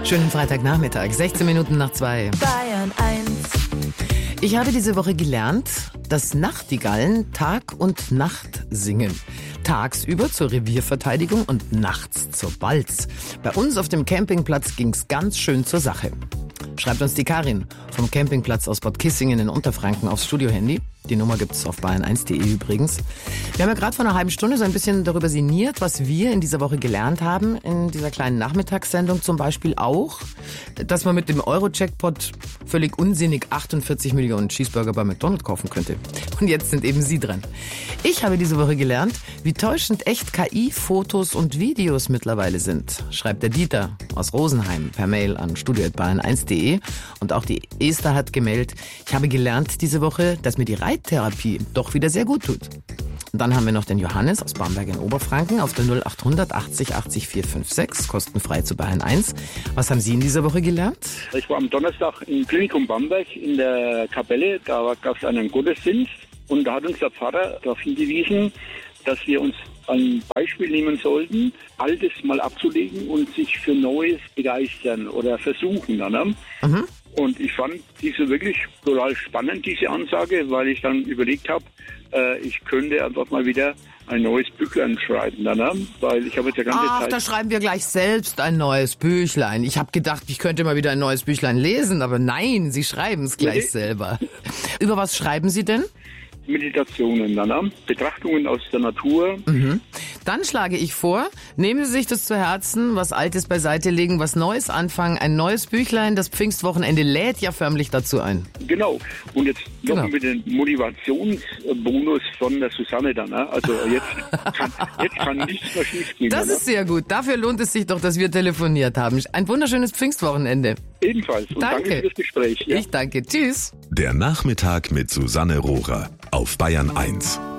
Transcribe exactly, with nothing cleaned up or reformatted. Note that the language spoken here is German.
Schönen Freitagnachmittag, sechzehn Minuten nach zwei. Bayern eins. Ich habe diese Woche gelernt, dass Nachtigallen Tag und Nacht singen. Tagsüber zur Revierverteidigung und nachts zur Balz. Bei uns auf dem Campingplatz ging's ganz schön zur Sache. Schreibt uns die Karin vom Campingplatz aus Bad Kissingen in Unterfranken aufs Studiohandy. Die Nummer gibt's auf bayern eins punkt de übrigens. Wir haben ja gerade vor einer halben Stunde so ein bisschen darüber sinniert, was wir in dieser Woche gelernt haben. In dieser kleinen Nachmittagssendung zum Beispiel auch, dass man mit dem Euro-Jackpot völlig unsinnig achtundvierzig Millionen Cheeseburger bei McDonald's kaufen könnte. Und jetzt sind eben Sie dran. Ich habe diese Woche gelernt, wie täuschend echt K I-Fotos und Videos mittlerweile sind. Schreibt der Dieter aus Rosenheim per Mail an studio at bayern eins punkt de. Und auch die Esther hat gemeldet, ich habe gelernt diese Woche, dass mir die Reittherapie doch wieder sehr gut tut. Und dann haben wir noch den Johannes aus Bamberg in Oberfranken auf der null acht hundert achtzig achtzig vier fünf sechs, kostenfrei zu Bayern eins. Was haben Sie in dieser Woche gelernt? Ich war am Donnerstag im Klinikum Bamberg in der Kapelle, da gab es einen Gottesdienst und da hat uns der Pfarrer darauf hingewiesen, dass wir uns ein Beispiel nehmen sollten, Altes mal abzulegen und sich für Neues begeistern oder versuchen. Ne? Mhm. Und ich fand diese wirklich total spannend, diese Ansage, weil ich dann überlegt habe, äh, ich könnte einfach mal wieder ein neues Büchlein schreiben, ne? Weil ich habe jetzt ja ganze Ach, Zeit... da schreiben wir gleich selbst ein neues Büchlein. Ich habe gedacht, ich könnte mal wieder ein neues Büchlein lesen, aber nein, Sie schreiben es gleich Nee. selber. Über was schreiben Sie denn? Meditationen, ne? Betrachtungen aus der Natur. Mhm. Dann schlage ich vor, nehmen Sie sich das zu Herzen, was Altes beiseite legen, was Neues anfangen, ein neues Büchlein. Das Pfingstwochenende lädt ja förmlich dazu ein. Genau. Und jetzt noch Genau. mit dem Motivationsbonus von der Susanne dann. Ne? Also jetzt kann, jetzt kann nichts mehr schief gehen. Das ne? ist sehr gut. Dafür lohnt es sich doch, dass wir telefoniert haben. Ein wunderschönes Pfingstwochenende. Ebenfalls. Und danke, Danke. für das Gespräch. Ja? Ich danke. Tschüss. Der Nachmittag mit Susanne Rohrer auf Bayern eins.